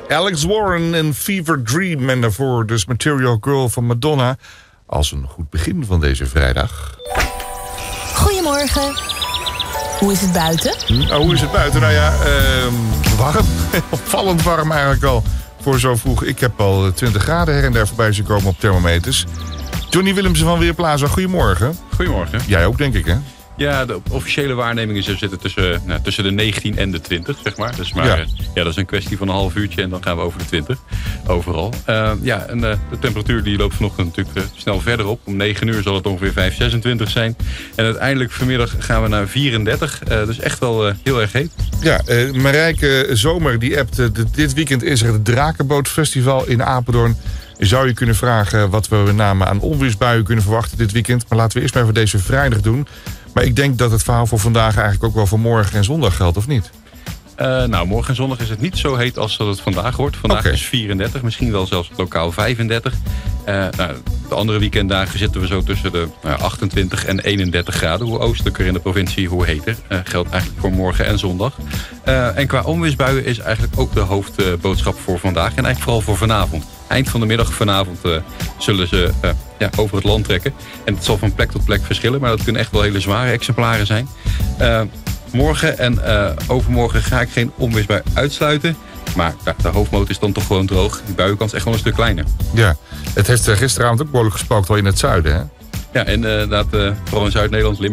Alex Warren en Fever Dream. En daarvoor dus Material Girl van Madonna. Als een goed begin van deze vrijdag. Goedemorgen. Hoe is het buiten? Hoe is het buiten? Nou ja, warm. Opvallend warm eigenlijk al. Voor zo vroeg. Ik heb al 20 graden her en daar voorbij zien komen op thermometers. Johnny Willemsen van Weerplaza, goedemorgen. Goedemorgen. Jij ook, denk ik, hè? Ja, de officiële waarnemingen zitten tussen de 19 en de 20, zeg maar. Dus dat is een kwestie van een half uurtje en dan gaan we over de 20. Overal. De temperatuur die loopt vanochtend natuurlijk snel verder op. Om 9 uur zal het ongeveer 5,26 zijn. En uiteindelijk vanmiddag gaan we naar 34. Dus echt wel heel erg heet. Ja, Marijke Zomer die appt. Dit weekend is er het Drakenbootfestival in Apeldoorn. Zou je kunnen vragen wat we met name aan onweersbuien kunnen verwachten dit weekend. Maar laten we eerst maar voor deze vrijdag doen. Maar ik denk dat het verhaal voor vandaag eigenlijk ook wel voor morgen en zondag geldt, of niet? Morgen en zondag is het niet zo heet als dat het vandaag wordt. Vandaag is 34, misschien wel zelfs lokaal 35. De andere weekenddagen zitten we zo tussen de 28 en 31 graden. Hoe oostelijker in de provincie, hoe heter. Geldt eigenlijk voor morgen en zondag. En qua onweersbuien is eigenlijk ook de hoofdboodschap voor vandaag. En eigenlijk vooral voor vanavond. Eind van de middag vanavond zullen ze over het land trekken. En het zal van plek tot plek verschillen. Maar dat kunnen echt wel hele zware exemplaren zijn. Morgen en overmorgen ga ik geen onweersbui uitsluiten. Maar de hoofdmoot is dan toch gewoon droog. Die buienkans is echt wel een stuk kleiner. Ja, het heeft gisteravond ook behoorlijk gespookt al in het zuiden, hè? Ja, en inderdaad vooral in Zuid-Nederland,